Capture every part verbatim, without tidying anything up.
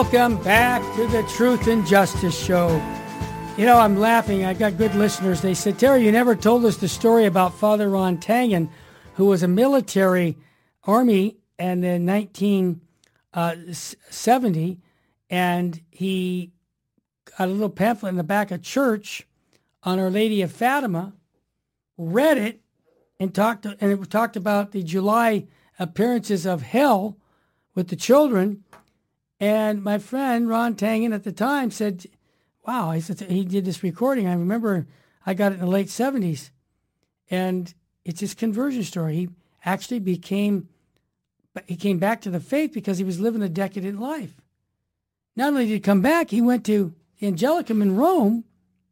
Welcome back to the Truth and Justice Show. You know, I'm laughing. I got good listeners. They said, Terry, you never told us the story about Father Ron Tangen, who was a military army and in nineteen seventy, and he got a little pamphlet in the back of church on Our Lady of Fatima, read it, and talked and it talked about the July appearances of hell with the children. And my friend Ron Tangen at the time said, wow, he, said, he did this recording. I remember I got it in the late seventies. And it's his conversion story. He actually became, he came back to the faith because he was living a decadent life. Not only did he come back, he went to the Angelicum in Rome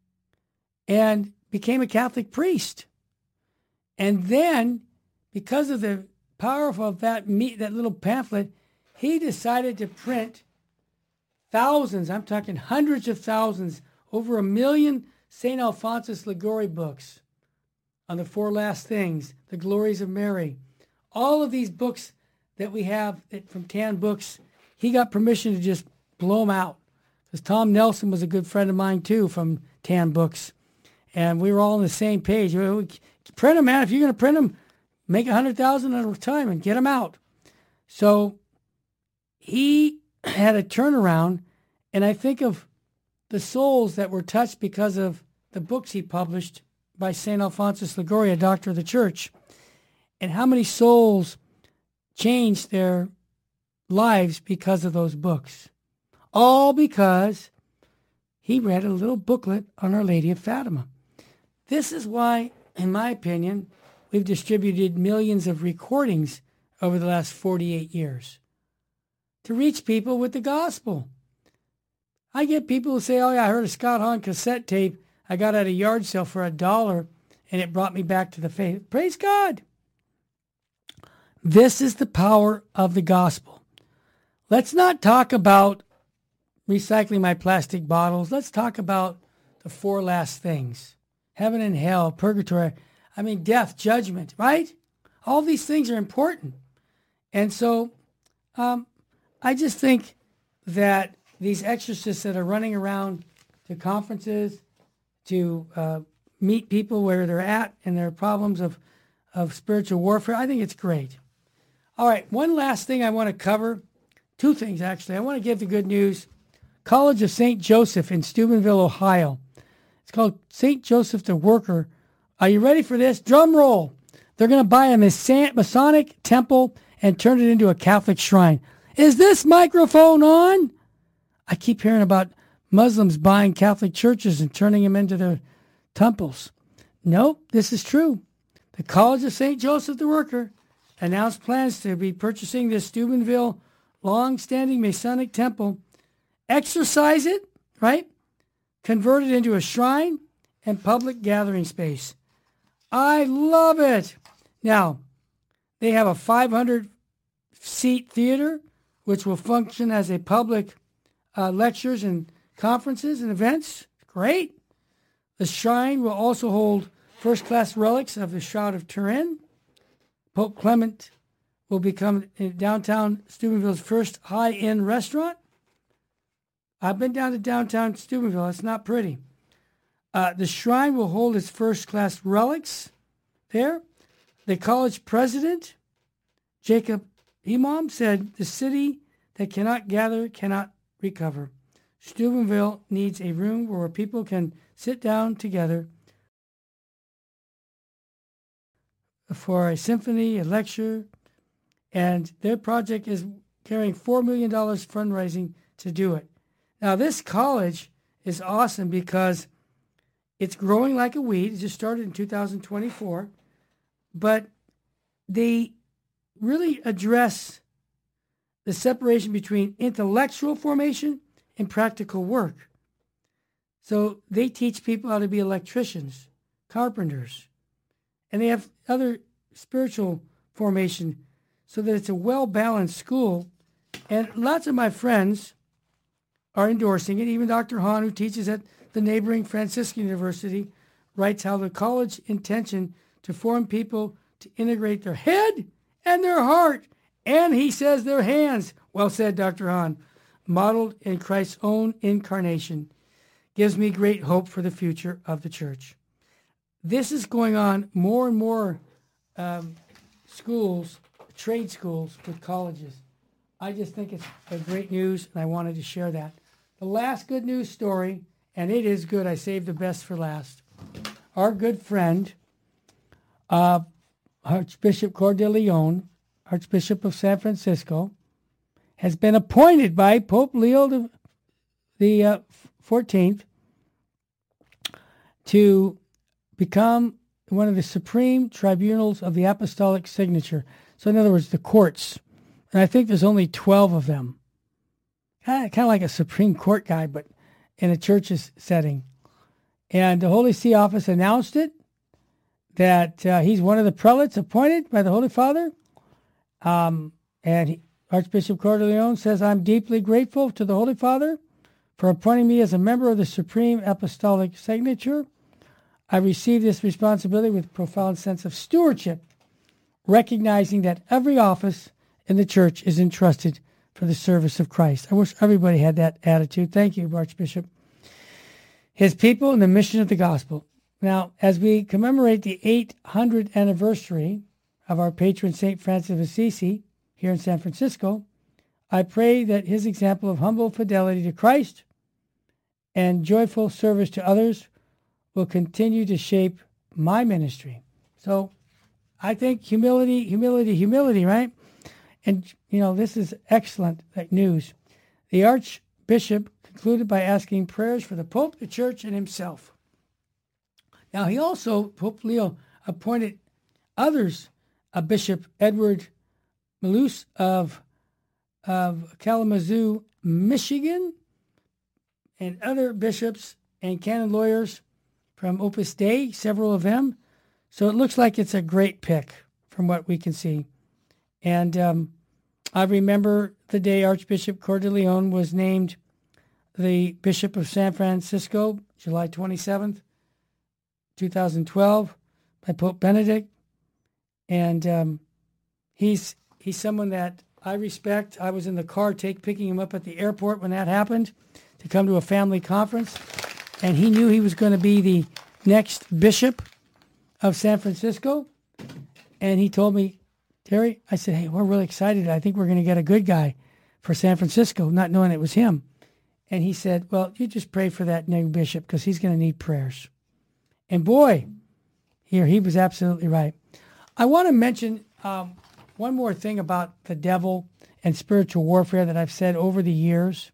and became a Catholic priest. And then, because of the power of that, that little pamphlet, he decided to print thousands, I'm talking hundreds of thousands, over a million Saint Alphonsus Liguori books on the four last things, the glories of Mary. All of these books that we have from Tan Books, he got permission to just blow them out. Because Tom Nelson was a good friend of mine too from Tan Books. And we were all on the same page. Print them, man. If you're going to print them, make one hundred thousand at a time and get them out. So he had a turnaround, and I think of the souls that were touched because of the books he published by Saint Alphonsus Liguori, a doctor of the church, and how many souls changed their lives because of those books. All because he read a little booklet on Our Lady of Fatima. This is why, in my opinion, we've distributed millions of recordings over the last forty-eight years. To reach people with the gospel. I get people who say, oh yeah, I heard a Scott Hahn cassette tape I got at a yard sale for a dollar and it brought me back to the faith. Praise God. This is the power of the gospel. Let's not talk about recycling my plastic bottles. Let's talk about the four last things. Heaven and hell, purgatory, I mean death, judgment, right? All these things are important. And so, um, I just think that these exorcists that are running around to conferences to uh, meet people where they're at and their problems of, of spiritual warfare, I think it's great. All right, one last thing I want to cover. Two things, actually. I want to give the good news. College of Saint Joseph in Steubenville, Ohio. It's called Saint Joseph the Worker. Are you ready for this? Drum roll. They're going to buy a Masonic temple and turn it into a Catholic shrine. Is this microphone on? I keep hearing about Muslims buying Catholic churches and turning them into their temples. Nope, this is true. The College of Saint Joseph the Worker announced plans to be purchasing this Steubenville long-standing Masonic temple, exorcise it, right? Convert it into a shrine and public gathering space. I love it. Now, they have a five hundred seat theater, which will function as a public uh, lectures and conferences and events. Great. The shrine will also hold first-class relics of the Shroud of Turin. Pope Clement will become downtown Steubenville's first high-end restaurant. I've been down to downtown Steubenville. It's not pretty. Uh, the shrine will hold its first-class relics there. The college president, Jacob Imam, said the city that cannot gather cannot recover. Steubenville needs a room where people can sit down together for a symphony, a lecture, and their project is carrying four million dollars fundraising to do it. Now, this college is awesome because it's growing like a weed. It just started in two thousand twenty-four, but they really address the separation between intellectual formation and practical work. So they teach people how to be electricians, carpenters, and they have other spiritual formation so that it's a well-balanced school. And lots of my friends are endorsing it. Even Doctor Hahn, who teaches at the neighboring Franciscan University, writes how the college intention to form people to integrate their head and their heart, and he says their hands. Well said, Doctor Hahn. modeled in Christ's own incarnation, gives me great hope for the future of the church. This is going on more and more um, schools, trade schools with colleges. I just think it's a great news, and I wanted to share that. The last good news story, and it is good, I saved the best for last. Our good friend, uh, Archbishop Cor de Leon, Archbishop of San Francisco, has been appointed by Pope Leo the, the uh, fourteenth to become one of the supreme tribunals of the apostolic signature. So in other words, the courts. And I think there's only twelve of them. Kind of, kind of like a Supreme Court guy, but in a church's setting. And the Holy See office announced it, that uh, he's one of the prelates appointed by the Holy Father. Um, and he, Archbishop Cor de Leon says, I'm deeply grateful to the Holy Father for appointing me as a member of the Supreme Apostolic Signature. I receive this responsibility with a profound sense of stewardship, recognizing that every office in the church is entrusted for the service of Christ. I wish everybody had that attitude. Thank you, Archbishop. His people and the mission of the gospel. Now, as we commemorate the eight hundredth anniversary of our patron Saint Francis of Assisi here in San Francisco, I pray that his example of humble fidelity to Christ and joyful service to others will continue to shape my ministry. So I think humility, humility, humility, right? And, you know, this is excellent news. The Archbishop concluded by asking prayers for the Pope, the Church, and himself. Now, he also, Pope Leo, appointed others, a Bishop Edward Malus of, of Kalamazoo, Michigan, and other bishops and canon lawyers from Opus Dei, several of them. So it looks like it's a great pick from what we can see. And um, I remember the day Archbishop Cor de Leon was named the Bishop of San Francisco, July twenty-seventh, twenty twelve, by Pope Benedict. And um, he's he's someone that I respect. I was in the car take picking him up at the airport when that happened to come to a family conference. And he knew he was going to be the next bishop of San Francisco. And he told me, Terry, I said, hey, we're really excited. I think we're going to get a good guy for San Francisco, not knowing it was him. And he said, well, you just pray for that new bishop because he's going to need prayers. And boy, here, he was absolutely right. I want to mention um, one more thing about the devil and spiritual warfare that I've said over the years.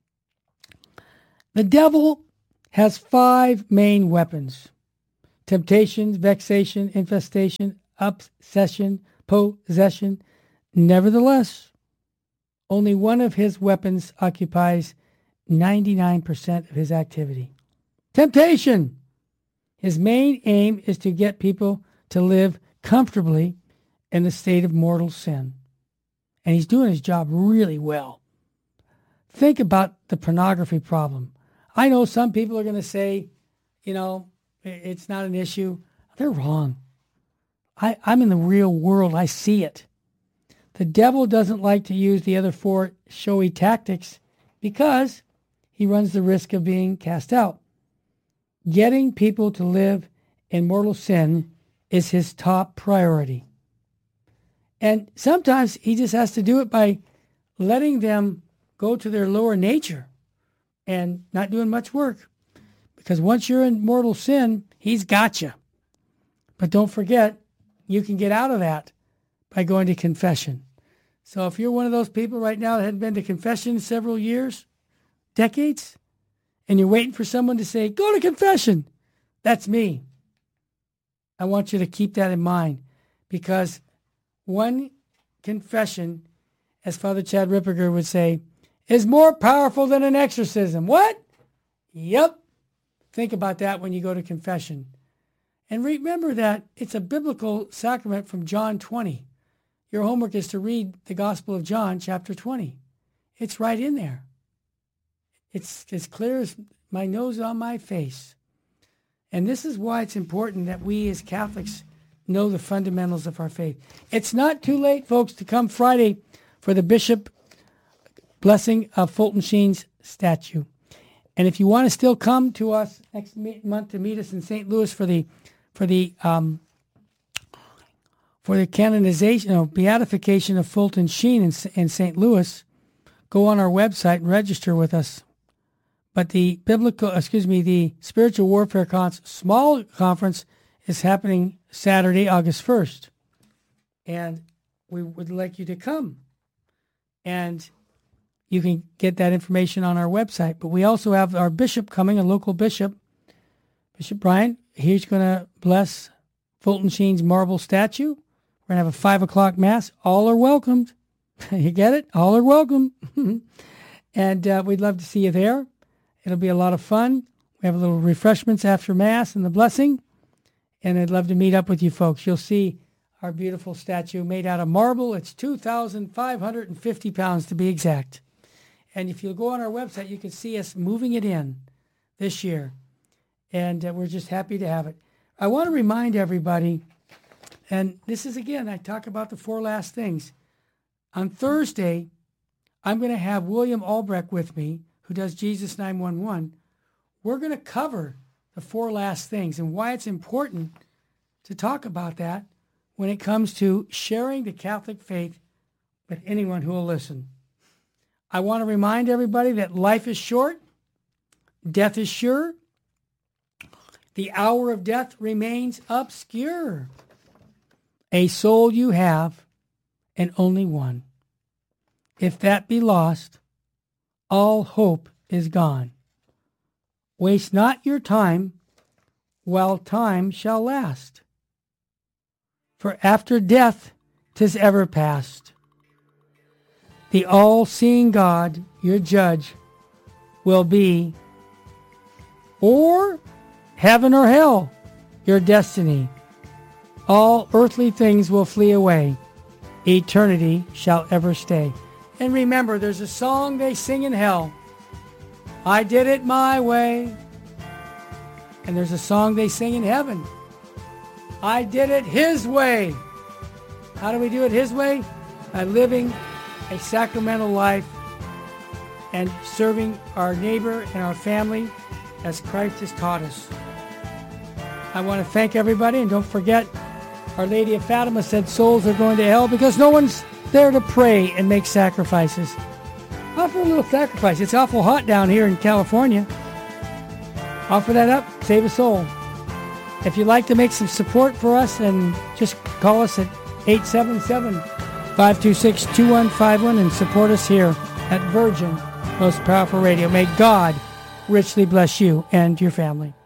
The devil has five main weapons: temptation, vexation, infestation, obsession, possession. Nevertheless, only one of his weapons occupies ninety-nine percent of his activity. Temptation. His main aim is to get people to live comfortably in the state of mortal sin. And he's doing his job really well. Think about the pornography problem. I know some people are going to say, you know, it's not an issue. They're wrong. I, I'm in the real world. I see it. The devil doesn't like to use the other four showy tactics because he runs the risk of being cast out. Getting people to live in mortal sin is his top priority. And sometimes he just has to do it by letting them go to their lower nature and not doing much work. Because once you're in mortal sin, he's got you. But don't forget, you can get out of that by going to confession. So if you're one of those people right now that hadn't been to confession in several years, decades, and you're waiting for someone to say, go to confession, that's me. I want you to keep that in mind, because one confession, as Father Chad Ripperger would say, is more powerful than an exorcism. What? Yep. Think about that when you go to confession. And remember that it's a biblical sacrament from John twenty. Your homework is to read the Gospel of John, chapter twenty. It's right in there. It's as clear as my nose on my face. And this is why it's important that we as Catholics know the fundamentals of our faith. It's not too late, folks, to come Friday for the Bishop blessing of Fulton Sheen's statue. And if you want to still come to us next month to meet us in Saint Louis for the for the um, for the canonization or beatification of Fulton Sheen in, in Saint Louis, go on our website and register with us. But the biblical, excuse me, the Spiritual Warfare Con- small conference is happening Saturday, August first, and we would like you to come. And you can get that information on our website. But we also have our bishop coming, a local bishop, Bishop Brian. He's going to bless Fulton Sheen's marble statue. We're going to have a five o'clock mass. All are welcomed. You get it? All are welcome. And uh, we'd love to see you there. It'll be a lot of fun. We have a little refreshments after mass and the blessing. And I'd love to meet up with you folks. You'll see our beautiful statue made out of marble. It's two thousand five hundred fifty pounds to be exact. And if you go on our website, you can see us moving it in this year. And uh, we're just happy to have it. I want to remind everybody, and this is, again, I talk about the four last things. On Thursday, I'm going to have William Albrecht with me, who does Jesus nine one one. We're going to cover the four last things and why it's important to talk about that when it comes to sharing the Catholic faith with anyone who will listen. I want to remind everybody that life is short, death is sure, the hour of death remains obscure. A soul you have, and only one. If that be lost, all hope is gone. Waste not your time while time shall last. For after death 'tis ever past. The all-seeing God, your judge, will be, or heaven or hell, your destiny. All earthly things will flee away. Eternity shall ever stay. And remember, there's a song they sing in hell. I did it my way. And there's a song they sing in heaven. I did it his way. How do we do it his way? By living a sacramental life and serving our neighbor and our family as Christ has taught us. I want to thank everybody, and don't forget, Our Lady of Fatima said souls are going to hell because no one's there to pray and make sacrifices. Offer a little sacrifice. It's awful hot down here in California. Offer that up, save a soul. If you'd like to make some support for us, then just call us at eight seven seven, five two six, two one five one and support us here at Virgin Most Powerful Radio. May God richly bless you and your family.